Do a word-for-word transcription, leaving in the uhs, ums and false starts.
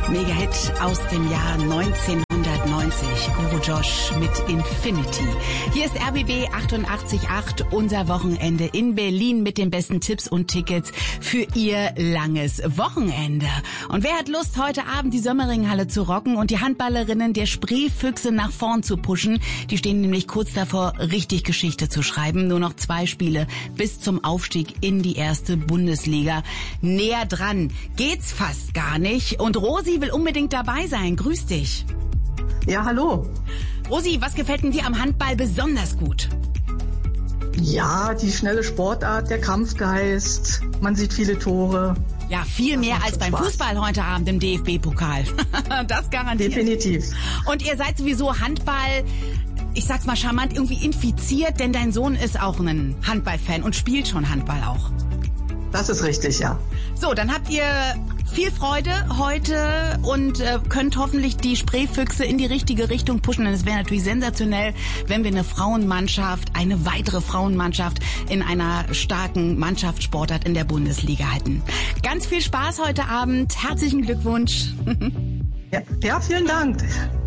Mega-Hit aus dem Jahr neunzehnhundertneunzig. Guru Josh mit Infinity. Hier ist R B B achtundachtzig Komma acht, unser Wochenende in Berlin mit den besten Tipps und Tickets für Ihr langes Wochenende. Und wer hat Lust, heute Abend die Sömmering-Halle zu rocken und die Handballerinnen der Spreefüchse nach vorn zu pushen? Die stehen nämlich kurz davor, richtig Geschichte zu schreiben. Nur noch zwei Spiele bis zum Aufstieg in die erste Bundesliga. Näher dran geht's fast gar nicht. Und Rosi will unbedingt dabei sein. Grüß dich. Ja, hallo. Rosi, was gefällt denn dir am Handball besonders gut? Ja, die schnelle Sportart, der Kampfgeist, man sieht viele Tore. Ja, viel mehr als beim Spaß. Fußball heute Abend im D F B-Pokal. Das garantiert. Definitiv. Und ihr seid sowieso Handball, ich sag's mal charmant, irgendwie infiziert, denn dein Sohn ist auch ein Handballfan und spielt schon Handball auch. Das ist richtig, ja. So, dann habt ihr viel Freude heute und äh, könnt hoffentlich die Spreefüchse in die richtige Richtung pushen. Denn es wäre natürlich sensationell, wenn wir eine Frauenmannschaft, eine weitere Frauenmannschaft in einer starken Mannschaftssportart in der Bundesliga hätten. Ganz viel Spaß heute Abend. Herzlichen Glückwunsch. Ja, ja, vielen Dank.